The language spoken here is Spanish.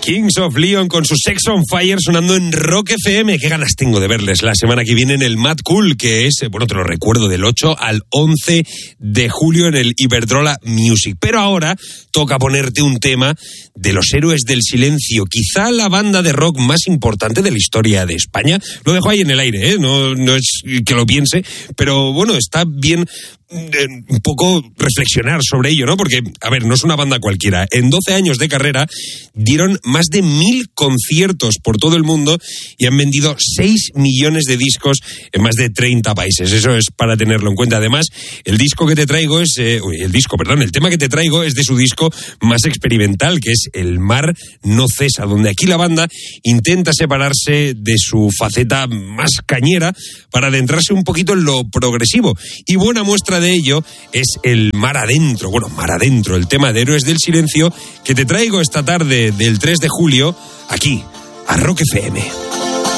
Kings of Leon con su Sex on Fire sonando en Rock FM. Qué ganas tengo de verles la semana que viene en el Mad Cool, que es, bueno, te lo recuerdo, del 8 al 11 de julio en el Iberdrola Music. Pero ahora toca ponerte un tema de los Héroes del Silencio, quizá la banda de rock más importante de la historia de España. Lo dejo ahí en el aire, ¿eh? No es que lo piense, pero bueno, está bien un poco reflexionar sobre ello, ¿no? Porque, a ver, no es una banda cualquiera. En 12 años de carrera dieron más de 1.000 conciertos por todo el mundo y han vendido 6 millones de discos en más de 30 países. Eso es para tenerlo en cuenta. Además, el tema que te traigo es de su disco más experimental, que es El mar no cesa, donde aquí la banda intenta separarse de su faceta más cañera para adentrarse un poquito en lo progresivo. Y buena muestra de ello es el Mar Adentro. Bueno, Mar Adentro, el tema de Héroes del Silencio, que te traigo esta tarde del 3 de julio aquí, a Rock FM.